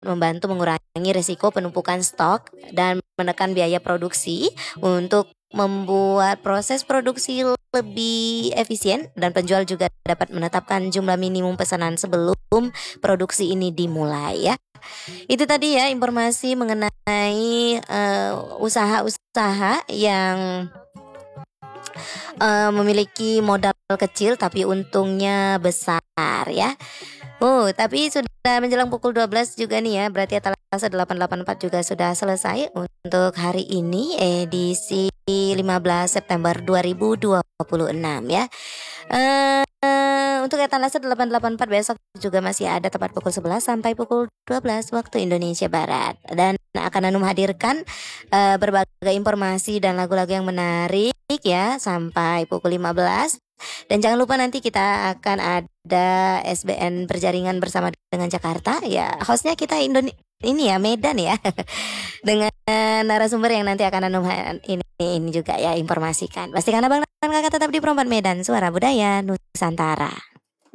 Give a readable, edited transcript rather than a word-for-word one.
membantu mengurangi risiko penumpukan stok dan menekan biaya produksi untuk membuat proses produksi lebih efisien, dan penjual juga dapat menetapkan jumlah minimum pesanan sebelum produksi ini dimulai ya. Itu tadi ya informasi mengenai usaha-usaha yang memiliki modal kecil tapi untungnya besar ya. Oh, tapi sudah menjelang pukul 12 juga nih ya. Berarti etalase 884 juga sudah selesai untuk hari ini, edisi 15 September 2026 ya. Untuk etalase 884 besok juga masih ada tepat pukul 11 sampai pukul 12 waktu Indonesia Barat. Dan akan Anum hadirkan berbagai informasi dan lagu-lagu yang menarik ya sampai pukul 15. Dan jangan lupa nanti kita akan ada SBN Berjaringan bersama dengan Jakarta ya. Hostnya kita ini ya Medan ya. Dengan narasumber yang nanti akan Anum ini juga ya informasikan. Pastikan abang dan kakak tetap di Perempat Medan, suara budaya Nusantara.